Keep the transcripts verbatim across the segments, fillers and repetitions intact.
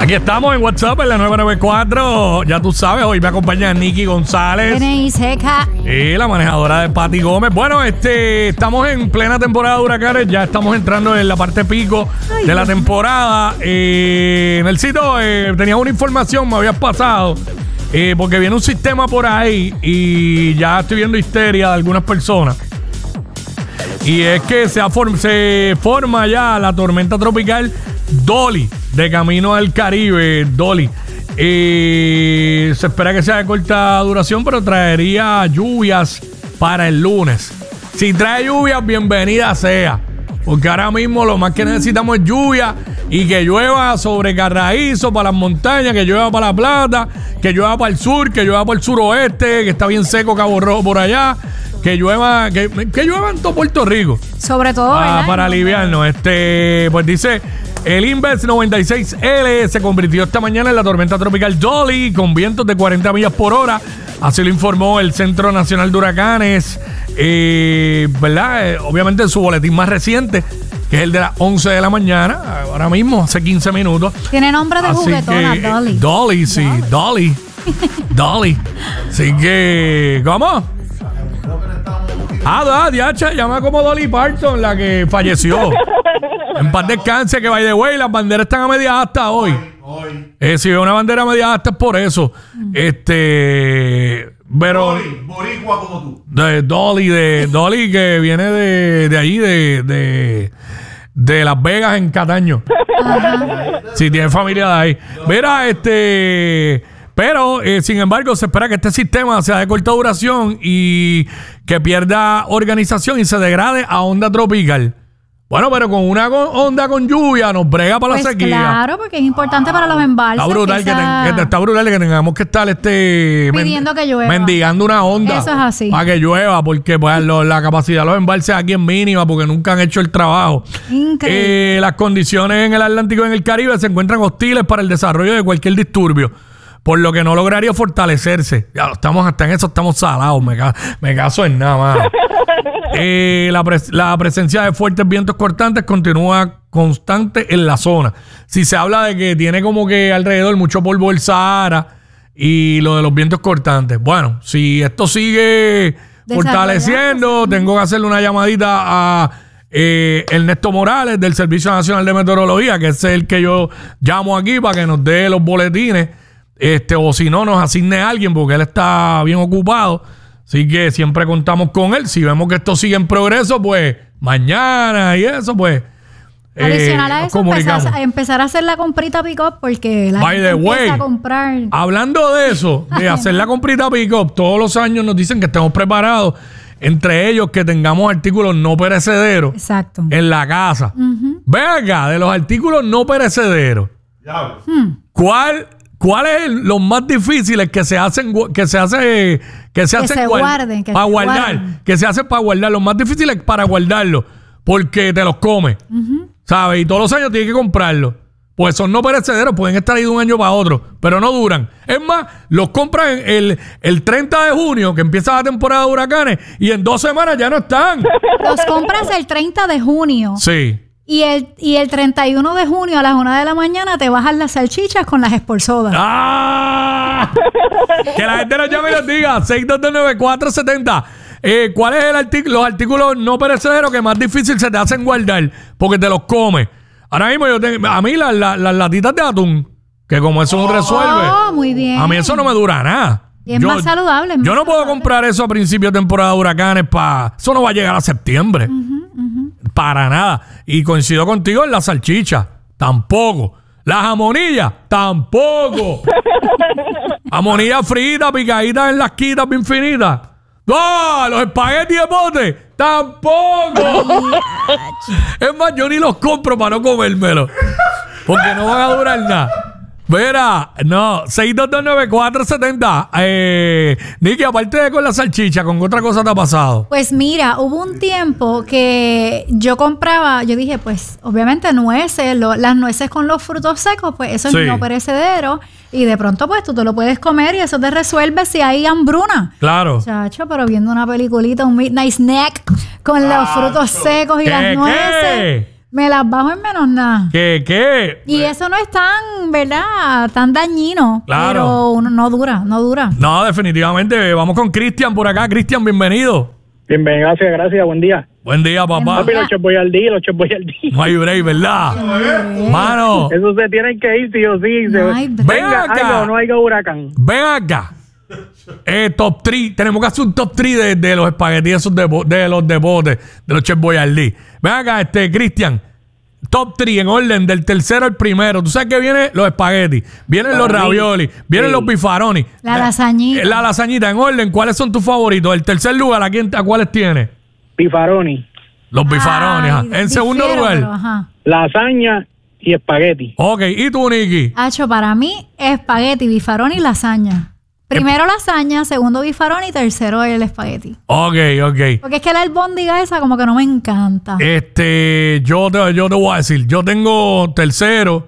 Aquí estamos en WhatsApp en la nueve nueve cuatro. Ya tú sabes, hoy me acompaña Nicky González. Y la manejadora de Pati Gómez. Bueno, este, estamos en plena temporada de huracanes. Ya estamos entrando en la parte pico Ay, de la temporada. Eh, en el sitio eh, tenía una información, me habías pasado. Eh, porque viene un sistema por ahí y ya estoy viendo histeria de algunas personas. Y es que se, form- se forma ya la tormenta tropical Dolly, de camino al Caribe, Dolly. Eh, se espera que sea de corta duración, pero traería lluvias para el lunes. Si trae lluvias, bienvenida sea. Porque ahora mismo lo más que necesitamos es lluvia y que llueva sobre Carraízo, para las montañas, que llueva para La Plata, que llueva para el sur, que llueva para el suroeste, que está bien seco Cabo Rojo por allá. Que llueva, que, que llueva en todo Puerto Rico. Sobre todo, ah, para aliviarnos. Este, pues dice, el Inves noventa y seis L se convirtió esta mañana en la tormenta tropical Dolly con vientos de cuarenta millas por hora. Así lo informó el Centro Nacional de Huracanes, eh, ¿verdad? Eh, obviamente en su boletín más reciente, que es el de las once de la mañana, ahora mismo, hace quince minutos. Tiene nombre de Así juguetona, que, Dolly. Dolly, sí, Dolly. Dolly. Así que, ¿cómo? Ah, diacha, llama como Dolly Parton, la que falleció. En paz descanse, que by the way, las banderas están a media asta hoy. hoy. Eh, si veo una bandera a media asta es por eso. Mm. Este. Pero. Dolly, boricua como tú. De Dolly, de Dolly, que viene de, de ahí, de, de, de Las Vegas, en Cataño. Ajá. Si tiene familia de ahí. Mira, este. Pero, eh, sin embargo, se espera que este sistema sea de corta duración y que pierda organización y se degrade a onda tropical. Bueno, pero con una con onda con lluvia nos brega para pues la sequía. Claro, porque es importante ah, para los embalses. Está brutal que, esa... que, ten, que está brutal que tengamos que estar este pidiendo men, que llueva. Mendigando una onda. Eso es así. Para que llueva, porque pues, lo, la capacidad de los embalses aquí es mínima porque nunca han hecho el trabajo. Increíble. Eh, las condiciones en el Atlántico y en el Caribe se encuentran hostiles para el desarrollo de cualquier disturbio, por lo que no lograría fortalecerse. Ya estamos hasta en eso, estamos salados. Me, ca- me caso en nada más. eh, la, pres- la presencia de fuertes vientos cortantes continúa constante en la zona. Si se habla de que tiene como que alrededor mucho polvo del Sahara y lo de los vientos cortantes. Bueno, si esto sigue fortaleciendo, tengo que hacerle una llamadita a eh, Ernesto Morales del Servicio Nacional de Meteorología, que es el que yo llamo aquí para que nos dé los boletines. Este, o si no, nos asigne a alguien porque él está bien ocupado. Así que siempre contamos con él. Si vemos que esto sigue en progreso, pues mañana y eso, pues. Adicional eh, a eso, empezar a, empezar a hacer la comprita pick-up porque la By gente the way, empieza a comprar. Hablando de eso, de hacer la comprita pick-up, todos los años nos dicen que estemos preparados. Entre ellos, que tengamos artículos no perecederos. Exacto. En la casa. Uh-huh. Venga, de los artículos no perecederos. Ya. Hmm. ¿Cuál? ¿Cuáles son los más difíciles que se hacen que se hace que se que hacen se guard- guarden que para se guardar, guarden. que se hacen para guardar, los más difíciles para guardarlos porque te los comes, Uh-huh. ¿sabes? Y todos los años tienes que comprarlos. Pues son no perecederos, pueden estar ahí de un año para otro, pero no duran. Es más, los compran el, el treinta de junio, que empieza la temporada de huracanes, y en dos semanas ya no están. Los compras el treinta de junio. Sí. Y el, y el treinta y uno de junio a las una de la mañana te bajan las salchichas con las esporzodas. ¡Ah! Que la gente nos llame y nos diga seis dos dos nueve cuatro siete cero. Eh, ¿Cuál es el artículo, los artículos no perecederos que más difícil se te hacen guardar? Porque te los comes. Ahora mismo yo tengo, a mí las la, la latitas de atún, que como eso no resuelve. Oh, muy bien. A mí eso no me dura nada. Y es yo, más saludable. Es yo más no puedo saludable. comprar eso a principios de temporada de huracanes para... Eso no va a llegar a septiembre. Uh-huh, uh-huh. Para nada. Y coincido contigo en la salchicha. Tampoco. La jamonilla. Tampoco. Jamonilla frita, picadita en las quitas bien finitas. ¡No! Los espaguetis de pote. Tampoco. Es más, yo ni los compro para no comérmelos. Porque no van a durar nada. Mira, no, seis dos dos nueve cuatro siete cero. Eh, Nicky, aparte de con la salchicha, ¿con otra cosa te ha pasado? Pues mira, hubo un tiempo que yo compraba, yo dije, pues obviamente nueces, lo, las nueces con los frutos secos, pues eso Sí. es no perecedero. Y de pronto pues tú te lo puedes comer y eso te resuelve si hay hambruna. Claro. Chacho, pero viendo una peliculita, un midnight snack con los frutos secos y ¿Qué, las nueces. qué? Me las bajo en menos nada. ¿Qué? ¿Qué? Y eso no es tan, ¿verdad? Tan dañino. Claro. Pero uno, no dura, no dura. No, definitivamente. Vamos con Cristian por acá. Cristian, bienvenido. Bienvenido, gracias, gracias. Buen día. Buen día, papá. Papi, los voy al día, los voy al día. No hay break, ¿verdad? Mano. Eso se tienen que ir, sí o sí. Se... No hay break. Ven Venga, acá. haya o no haya huracán. Ven acá. Eh, top tres. Tenemos que hacer un top tres de, de los espaguetis esos de, de los deportes, de los Chef Boyardee. Ven acá, este, Cristian. Top tres en orden, del tercero al primero. Tú sabes que vienen los espaguetis, vienen los ravioli, vienen sí. los bifaroni. La lasañita. La lasañita, en orden, ¿cuáles son tus favoritos? El tercer lugar, ¿a, quién, a cuáles tienes? Pifaroni, Los bifarones. Ay, En segundo difiero, lugar. pero, ajá. lasaña y espagueti. Ok, ¿y tú, Nicky? Hacho, para mí, espagueti, bifaroni y lasaña. Primero lasaña, segundo bifaroni y tercero el espagueti. Ok, ok. Porque es que la albóndiga esa como que no me encanta. Este, yo te, yo te voy a decir, yo tengo tercero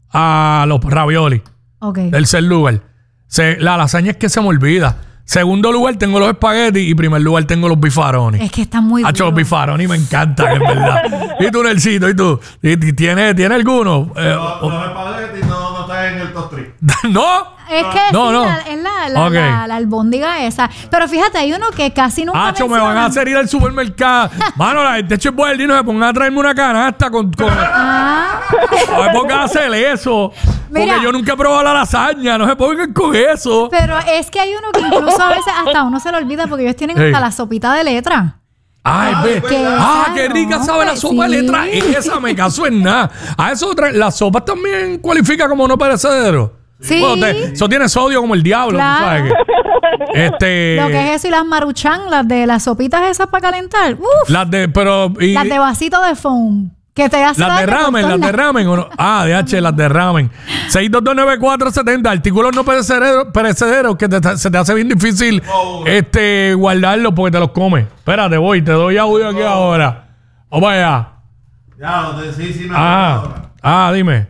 a los ravioli. Ok. Tercer lugar. Se, la lasaña es que se me olvida. Segundo lugar tengo los espaguetis y primer lugar tengo los bifarones. Es que están muy Hacho, los duros. bifarones me encantan, en verdad. ¿Y tú, Nelsito? ¿Y tú? ¿Y- y ¿Tiene, ¿tiene alguno? Eh, Los, o- los espaguetis no, no están en el top tres. ¿No? Es que No, sí, no. La, es la, la, Ok. la, la albóndiga esa. Pero fíjate, hay uno que casi nunca Hacho, me van a mencionan. hacer ir al supermercado. Mano, la gente Chef Boyardee no se ponga a traerme una canasta con... con Ah, no me pongan a hacer eso. Mira. Porque yo nunca he probado la lasaña. No se pongan con eso. pero es que hay uno que incluso a veces hasta uno se lo olvida porque ellos tienen Ey. hasta la sopita de letra. Ay, ve. qué Ah, qué raro, rica sabe la hombre, sopa de sí. letra. Esa me caso en nada. A eso otra, la sopa también cualifica como no perecedero. Sí. Bueno, te- eso tiene sodio como el diablo, Claro. tú sabes que. Este. Lo que es eso y las maruchan, las de las sopitas esas para calentar. Uf, Las de, pero. y- las de vasito de foam. Que te hacen las de ramen, las de ramen o no. Ah, de H, las de ramen. seis dos dos nueve cuatro siete cero. Artículos no perecederos, perecederos que te- se te hace bien difícil este guardarlos porque te los comes. Espérate, voy, te doy audio aquí ahora. Vamos allá. Ya, no te- sí, sí, me Ah, acuerdo. ah, dime.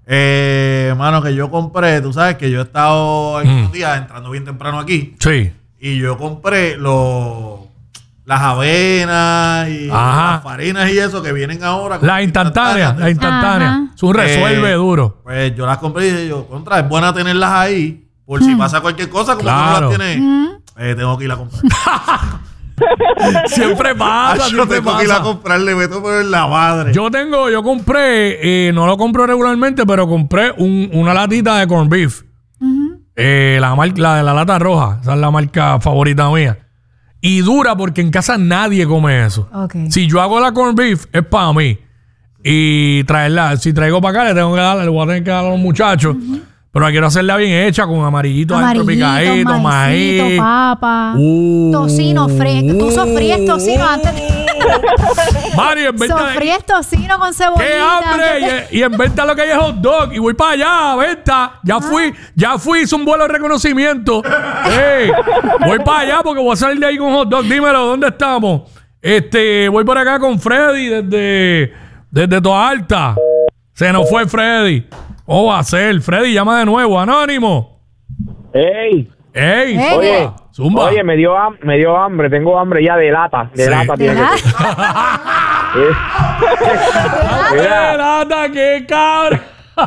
Eh, mano, que yo compré, tú sabes que yo he estado estos días entrando bien temprano aquí Sí. y yo compré los las avenas y Ajá. las farinas y eso que vienen ahora. con La instantánea, la instantáneas. instantánea. Ajá. Es un resuelve Eh, duro. Pues yo las compré y dije yo, contra, es buena tenerlas ahí por si pasa cualquier cosa, como Claro. tú no las tienes, eh, tengo que ir a comprar. Siempre pasa, Ah, yo siempre tengo que ir a pasa. comprar, le meto por la madre. Yo tengo, yo compré, eh, no lo compro regularmente, pero compré un- una latita de corned beef. Eh, la, mar- la de la lata roja. Esa es la marca favorita mía. Y dura porque en casa nadie come eso. Ok. Si yo hago la corned beef, es para mí. Y traerla, si traigo para acá, le tengo que dar, le voy a tener que dar a los muchachos. Pero la quiero hacerla bien hecha, con amarillito adentro Amarillito, picadito, maicito, maíz. papa, Uh. tocino fresco. Tú sofríes tocino antes de... Mari, en vez de- Sofríes tocino con cebollita. ¡Qué hambre! Y, y en venta lo que hay es hot dog. Y voy para allá, venta. Ya fui, ya fui, hice un vuelo de reconocimiento. Ey, voy para allá porque voy a salir de ahí con hot dog. Dímelo, ¿dónde estamos? Este, voy por acá con Freddy desde, desde Toa Alta. Se nos fue Freddy. ¿Cómo va a ser? Freddy, llama de nuevo. Anónimo. ¡Ey! ¡Ey! Ey. Zumba, Oye, Zumba. Oye, me dio, ham- me dio hambre, tengo hambre ya de lata. De Sí. lata, ¿De tiene la- que ser. ¡Qué Mira. lata, qué cabrón!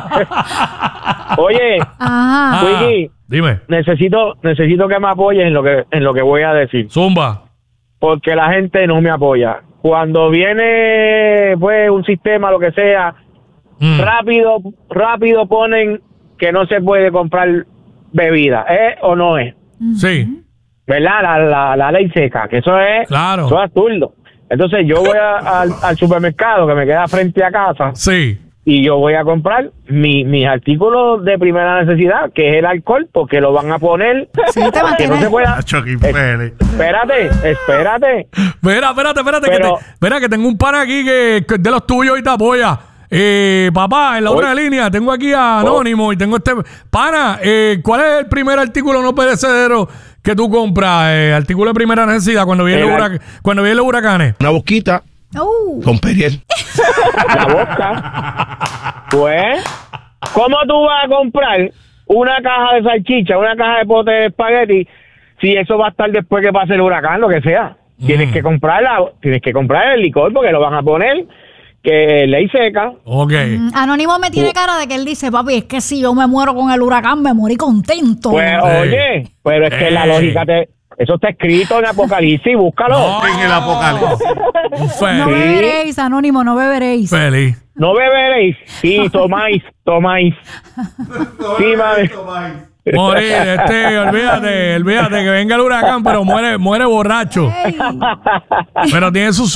Oye, Ajá. Wiki, Dime, necesito, necesito que me apoyes en lo que, en lo que voy a decir. Zumba. Porque la gente no me apoya. Cuando viene, pues, un sistema, lo que sea, Mm. rápido, rápido ponen que no se puede comprar bebida. ¿Es o no es? Sí, ¿Verdad? La, la, la ley seca, que eso es, Claro. eso es absurdo. Entonces yo voy a- al, al supermercado que me queda frente a casa sí. y yo voy a comprar mi, mis artículos de primera necesidad, que es el alcohol, porque lo van a poner Sí, te que no mantienes. se pueda. Nacho, qué pele. Espérate, espérate. Espera, espérate, espérate. Pero- que te- espera, que tengo un pana aquí que, que es de los tuyos y te apoya. Eh, papá, en la otra Oye. línea tengo aquí a Anónimo y tengo este. Pana, eh, ¿cuál es el primer artículo no perecedero que tú compras? Eh, artículo de primera necesidad cuando vienen El los, ar- hurac- cuando vienen los huracanes. Una boquita Uh, con Periel. La boca. Pues, ¿cómo tú vas a comprar una caja de salchicha, una caja de pote de espagueti, si eso va a estar después que pase el huracán, lo que sea? Tienes que comprarla, tienes que comprar el licor porque lo van a poner que ley seca. Ok. Mm, Anónimo me tiene cara de que él dice, papi, es que si yo me muero con el huracán, me morí contento. Pues, Ey. oye, pero es que la Ey. lógica te... Eso está escrito en Apocalipsis, búscalo. No. En el apocalipsis. Un No feliz. beberéis, Anónimo, no beberéis. Feliz. No beberéis. Sí, tomáis, tomáis. Sí, madre. Morir, este, olvídate, olvídate que venga el huracán, pero muere, muere borracho. Ey. Pero tiene sus